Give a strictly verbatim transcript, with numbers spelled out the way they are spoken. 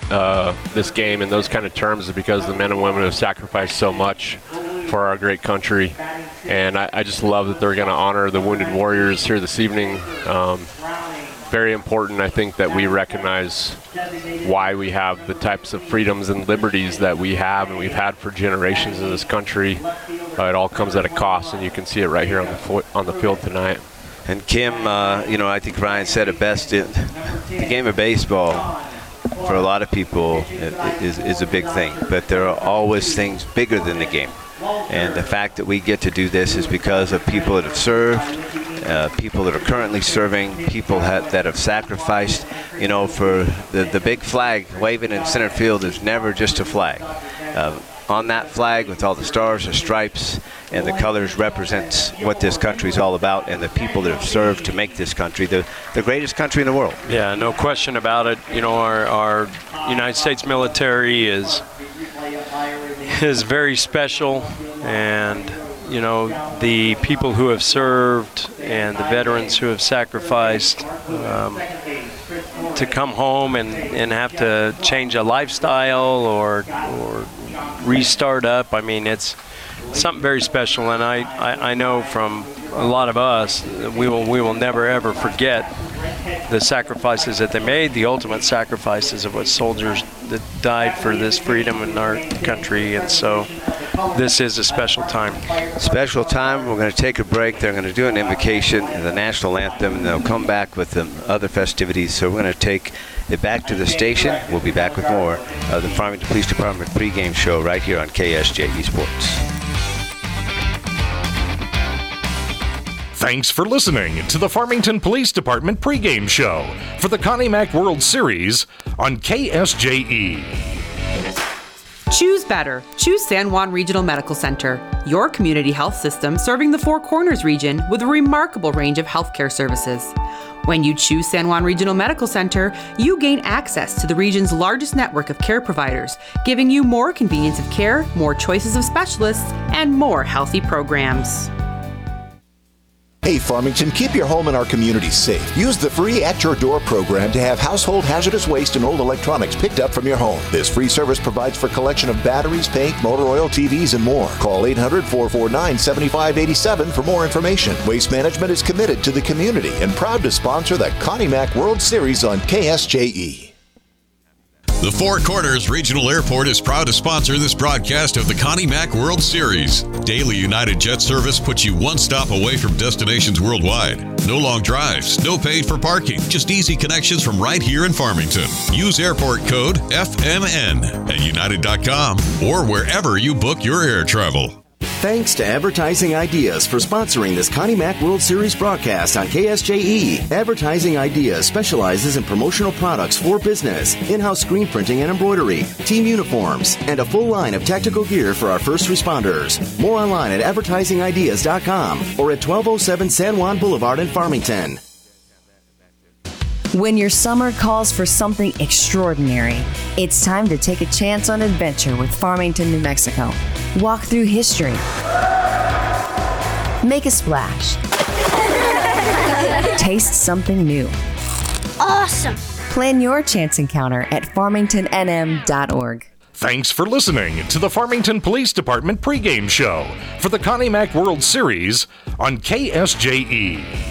uh, this game in those kind of terms is because the men and women have sacrificed so much for our great country. And I, I just love that they're going to honor the wounded warriors here this evening. Um, very important, I think, that we recognize why we have the types of freedoms and liberties that we have and we've had for generations in this country. Uh, it all comes at a cost, and you can see it right here on the fo- on the field tonight. And Kim, uh, you know, I think Ryan said it best. It, the game of baseball, for a lot of people, is, is a big thing. But there are always things bigger than the game. And the fact that we get to do this is because of people that have served, uh, people that are currently serving, people ha- that have sacrificed. You know, for the, the big flag waving in center field is never just a flag. Uh, on that flag with all the stars, the stripes, and the colors represents what this country is all about and the people that have served to make this country the, the greatest country in the world. Yeah, no question about it. You know, our, our United States military is is very special, and you know, the people who have served and the veterans who have sacrificed um, to come home and, and have to change a lifestyle or or restart up. I mean, it's something very special, and I, I, I know from a lot of us, we will we will never ever forget the sacrifices that they made, the ultimate sacrifices of what soldiers that died for this freedom in our country. And so this is a special time. Special time. We're going to take a break. They're going to do an invocation and the national anthem, and they'll come back with the other festivities. So we're going to take it back to the station. We'll be back with more of the Farmington Police Department pregame show right here on K S J E Sports. Thanks for listening to the Farmington Police Department pregame show for the Connie Mack World Series on K S J E. Choose better. Choose San Juan Regional Medical Center, your community health system serving the Four Corners region with a remarkable range of healthcare services. When you choose San Juan Regional Medical Center, you gain access to the region's largest network of care providers, giving you more convenience of care, more choices of specialists, and more healthy programs. Hey Farmington, keep your home and our community safe. Use the free At Your Door program to have household hazardous waste and old electronics picked up from your home. This free service provides for collection of batteries, paint, motor oil, T Vs, and more. Call eight hundred, four four nine, seven five eight seven for more information. Waste Management is committed to the community and proud to sponsor the Connie Mack World Series on K S J E. The Four Corners Regional Airport is proud to sponsor this broadcast of the Connie Mack World Series. Daily United Jet service puts you one stop away from destinations worldwide. No long drives, no paid for parking, just easy connections from right here in Farmington. Use airport code F M N at united dot com or wherever you book your air travel. Thanks to Advertising Ideas for sponsoring this Connie Mack World Series broadcast on K S J E. Advertising Ideas specializes in promotional products for business, in-house screen printing and embroidery, team uniforms, and a full line of tactical gear for our first responders. More online at advertising ideas dot com or at twelve oh seven San Juan Boulevard in Farmington. When your summer calls for something extraordinary, it's time to take a chance on adventure with Farmington, New Mexico. Walk through history. Make a splash. Taste something new. Awesome! Plan your chance encounter at farmington n m dot org. Thanks for listening to the Farmington Police Department pregame show for the Connie Mack World Series on K S J E.